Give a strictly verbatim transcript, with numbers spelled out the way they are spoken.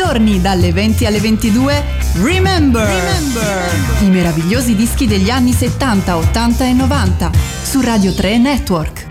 giorni dalle venti alle ventidue, Remember. Remember, i meravigliosi dischi degli anni settanta, ottanta e novanta su Radio tre Network.